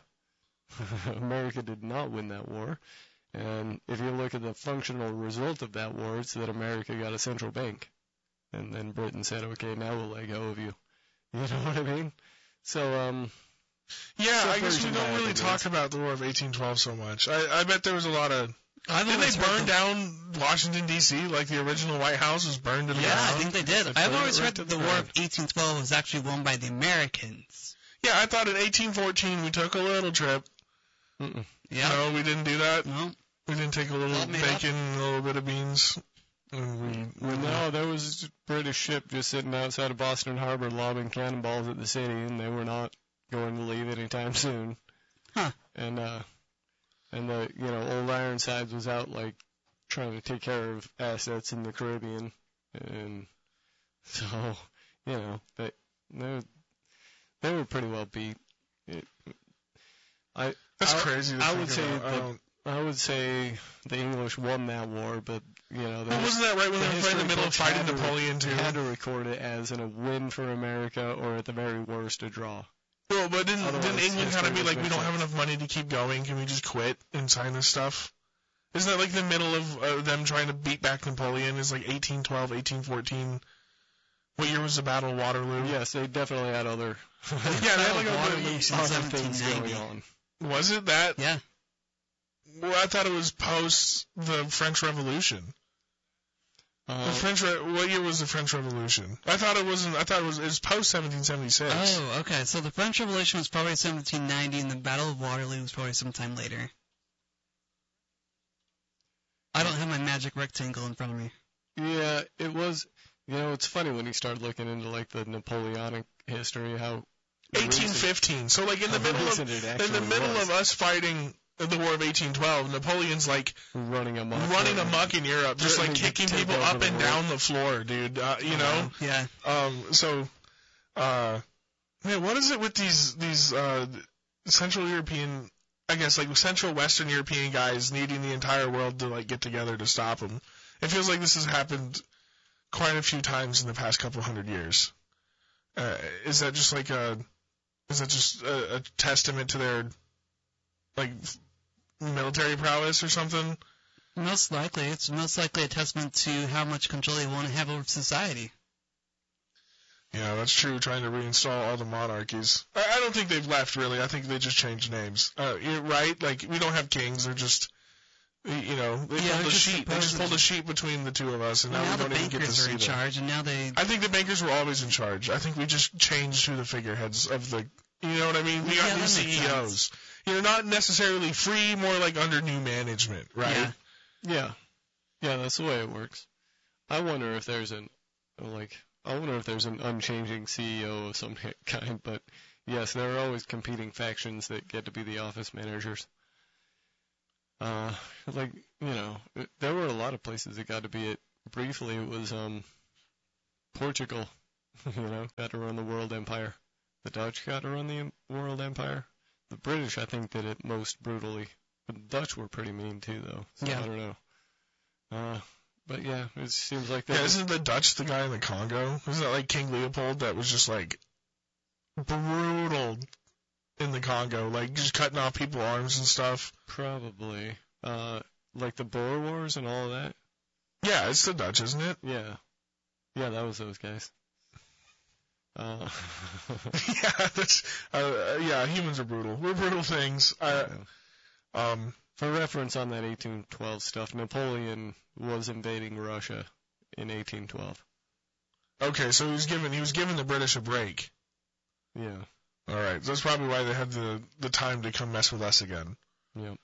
America did not win that war. And if you look at the functional result of that war, it's that America got a central bank. And then Britain said, okay, now we'll let go of you. You know what I mean? So, um, Yeah, I guess we don't really talk about the War of eighteen twelve so much. I, I bet there was a lot of... I've Didn't they burn the... down Washington, D C like the original White House was burned to the yeah, ground? Yeah, I think they did. They I've always right heard that the, the War of eighteen twelve was actually won by the Americans. Yeah, I thought in eighteen fourteen we took a little trip. Mm-mm. Yeah. No, we didn't do that? No. We didn't take a little bacon and a little bit of beans? And we, we no, there was a British ship just sitting outside of Boston Harbor lobbing cannonballs at the city, and they were not going to leave anytime soon. Huh. And, uh, and the, you know, old Ironsides was out, like, trying to take care of assets in the Caribbean. And so, you know, they, they, were, they were pretty well beat. It, I, That's I, crazy. To I think would say about. that, I would say the English won that war, but, you know, well, wasn't that right when the they were in the middle of fighting Napoleon, too? Had to record it as in a win for America, or at the very worst, a draw. Well, but didn't, Otherwise, didn't England kind of be like, we don't sense. have enough money to keep going, can we just quit and sign this stuff? Isn't that like the middle of uh, them trying to beat back Napoleon? Is like eighteen twelve, eighteen fourteen. What year was the Battle of Waterloo? Yes, they definitely had other, yeah, they had like Waterloo a, other things going on. Was it that? Yeah. Well, I thought it was post the French Revolution. Uh, the French. Re- what year was the French Revolution? I thought it wasn't. I thought it was. It was post seventeen seventy-six. Oh, okay. So the French Revolution was probably seventeen ninety, and the Battle of Waterloo was probably sometime later. I don't have my magic rectangle in front of me. Yeah, it was. You know, it's funny when you start looking into like the Napoleonic history, how eighteen fifteen. So like in the middle of in the middle was. of us fighting the War of eighteen twelve, Napoleon's like running amok, running amok in Europe, just like kicking people up and down the floor, dude. Uh, you know. Yeah. Um. So, uh, man, what is it with these these uh Central European? I guess like Central Western European guys needing the entire world to like get together to stop them. It feels like this has happened quite a few times in the past couple hundred years. Uh, is that just like a, is that just a, a testament to their, like, military prowess or something? Most likely. It's most likely a testament to how much control they want to have over society. Yeah, that's true, trying to reinstall all the monarchies. I, I don't think they've left, really. I think they just changed names. Uh, you're right? Like, we don't have kings. They're just, you know, they yeah, pulled a sheet. They just pulled a sheet between the two of us, and well, now, now we don't the even get to bankers see are in them. charge, and now they... I think the bankers were always in charge. I think we just changed who the figureheads of the, you know what I mean? We got yeah, new C E Os. Sense. You know, not necessarily free, more like under new management, right? Yeah. Yeah. Yeah, that's the way it works. I wonder if there's an, like, I wonder if there's an unchanging C E O of some kind, but yes, there are always competing factions that get to be the office managers. Uh, like, you know, there were a lot of places that got to be it. Briefly, it was, um, Portugal, you know, got to run the world empire. The Dutch got to run the world empire. The British, I think, did it most brutally. But the Dutch were pretty mean, too, though. So yeah. I don't know. Uh, but yeah, it seems like that. Yeah, isn't the Dutch the guy in the Congo? Isn't that like King Leopold that was just like brutal in the Congo, like just cutting off people's arms and stuff? Probably. Uh, like the Boer Wars and all of that? Yeah, it's the Dutch, isn't it? Yeah. Yeah, that was those guys. Uh, yeah, that's, uh, yeah, humans are brutal. We're brutal things. Uh, um, For reference on that eighteen twelve stuff, Napoleon was invading Russia in eighteen twelve. Okay, so he was giving he was giving the British a break. Yeah. All right, that's probably why they had the the time to come mess with us again. Yep.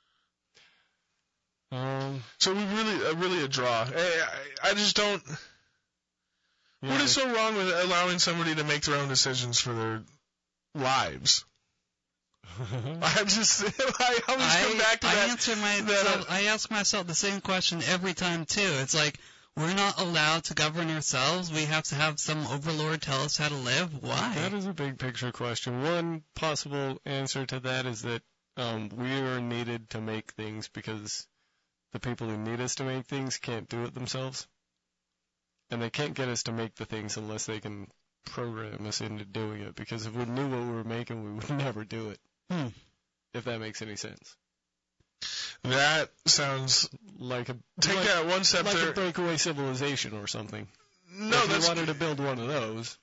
Um. So we really uh, really a draw. I, I, I just don't. Yeah, what is so wrong with allowing somebody to make their own decisions for their lives? I just, I always I, come back to I that. Answer myself, that, uh, I ask myself the same question every time, too. It's like, we're not allowed to govern ourselves. We have to have some overlord tell us how to live. Why? That is a big picture question. One possible answer to that is that um, we are needed to make things because the people who need us to make things can't do it themselves. And they can't get us to make the things unless they can program us into doing it. Because if we knew what we were making, we would never do it. Hmm. If that makes any sense. That sounds like a take like, that one step like there. a breakaway civilization or something. No, if that's you wanted to build one of those.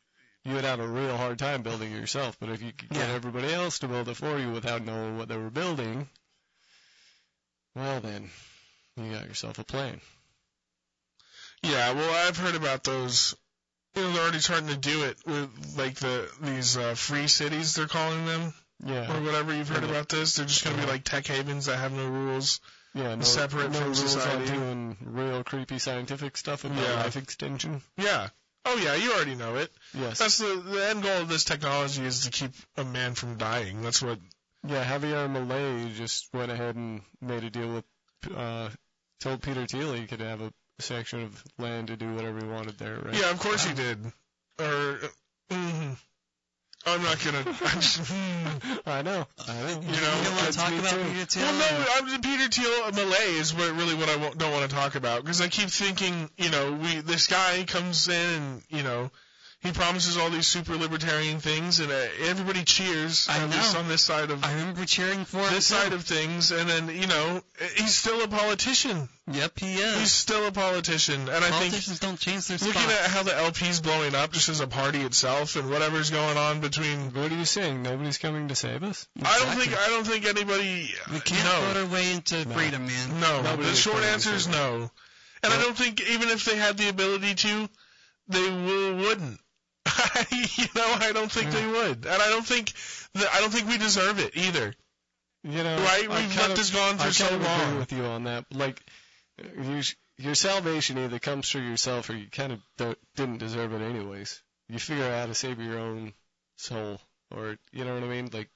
you would have a real hard time building it yourself. But if you could get Yeah. everybody else to build it for you without knowing what they were building, well then, you got yourself a plane. Yeah, well, I've heard about those. You know, they're already starting to do it with, like, the these uh, free cities, they're calling them. Yeah. Or whatever. You've heard Yeah. about this? They're just going to be like tech havens that have no rules. Yeah, no, separate no from rules society. on doing real creepy scientific stuff about Yeah. life extension. Yeah. Oh, yeah, you already know it. Yes. That's the, the end goal of this technology is to keep a man from dying. That's what... Yeah, Javier Milei just went ahead and made a deal with, uh, told Peter Thiel he could have a section of land to do whatever he wanted there, right? Yeah, of course he did. Or... Mm, I'm not gonna. I'm just, mm, I know. I know. You know, You don't want to that's talk me about too. Peter Thiel? well, no, I'm, Peter Thiel Malay is what, really what I w- don't want to talk about because I keep thinking, you know, we this guy comes in and you know he promises all these super libertarian things and uh, everybody cheers I at least know. on this side of I remember cheering for him. this too. side of things, and then you know he's still a politician. Yep, he is. He's still a politician, and I think Politicians don't change their looking spots. at how the L P's blowing up just as a party itself and whatever's going on between. What are you saying? Nobody's coming to save us? I don't think I don't think anybody. We can't no. vote our way into No. freedom, man. No, Nobody the is short going to answer is save us. no. And I Yep. don't think even if they had the ability to, they will, wouldn't. you know, I don't think they would, and I don't think that I don't think we deserve it either. You know, Right? I We've kind let of- this go on for I so kind of agree long. with you on that. Like, you, your salvation either comes through yourself or you kind of don't, didn't deserve it anyways. You figure out how to save your own soul, or you know what I mean? Like,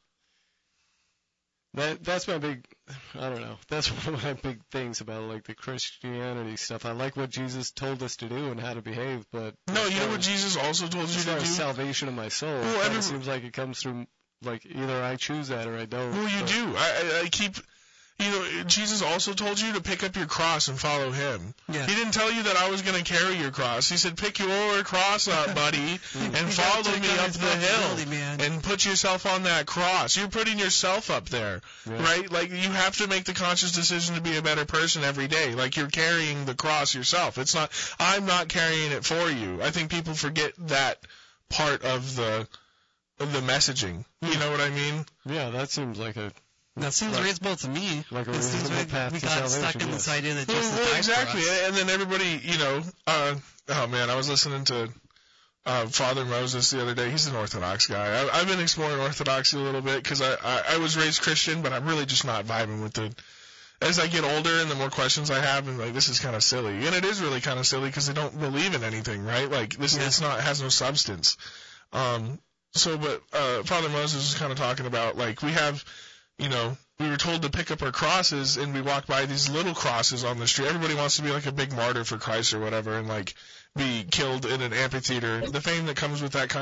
that that's my big. I don't know. That's one of my big things about like the Christianity stuff. I like what Jesus told us to do and how to behave, but No, as you know far what as- Jesus also told you As far to do? as salvation of my soul, Well, it kinda every- seems like it comes through. Like either I choose that or I don't. Well, you but- do. I, I, I keep, you know, Jesus also told you to pick up your cross and follow him. Yeah. He didn't tell you that I was going to carry your cross. He said, pick your cross up, buddy, and You follow gotta take me on up the hill responsibility, man. and put yourself on that cross. You're putting yourself up there, Yeah. right? Like, you have to make the conscious decision to be a better person every day. Like, you're carrying the cross yourself. It's not, I'm not carrying it for you. I think people forget that part of the, of the messaging. You know what I mean? Yeah, that seems like a That seems Like- reasonable to me. like a It seems reasonable like path we to got salvation, stuck in this yes. idea that Well, Jesus well, died exactly. for us. And then everybody, you know, uh, oh man, I was listening to uh, Father Moses the other day. He's an Orthodox guy. I, I've been exploring Orthodoxy a little bit because I, I, I was raised Christian, but I'm really just not vibing with it. As I get older and the more questions I have, I'm like, this is kind of silly. And it is really kind of silly because they don't believe in anything, right? Like, this Yeah. it's not, has no substance. Um, so, but uh, Father Moses was kind of talking about, like, we have, you know, we were told to pick up our crosses, and we walk by these little crosses on the street. Everybody wants to be like a big martyr for Christ or whatever, and like be killed in an amphitheater. The fame that comes with that kind